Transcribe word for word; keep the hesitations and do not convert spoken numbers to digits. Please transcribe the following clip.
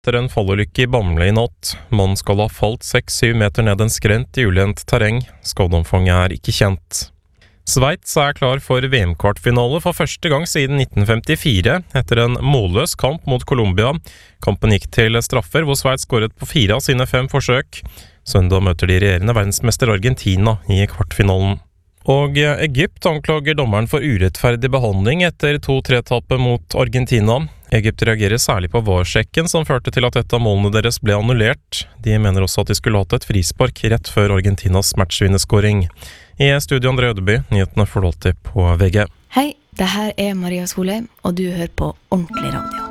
Etter en fallulykke i Bamble i natt. Mannen skal ha falt seks syv meter ned en skrent i ulendt terreng. Skadeomfanget er ikke kjent. Sveits er klar for V M-kvartfinale for første gang siden nitten femtifire, etter en målløs kamp mot Colombia. Kampen gikk til straffer, hvor Sveits skåret på fire av sine fem forsøk. Søndag møter de regjerende verdensmester Argentina i kvartfinalen. Og Egypt anklager dommeren for urettferdig behandling etter to tre-tapet mot Argentina. Egypt reagerer særlig på V A R-sjekken som førte til at et av målene deres ble annullert. De mener også at de skulle hatt et frispark rett før Argentinas matchvinnerskåring. I studio André Ødeby, nyhetene får du alltid på V G. Hei, det her er Maria Solheim, og du hører på Ordentlig Radio.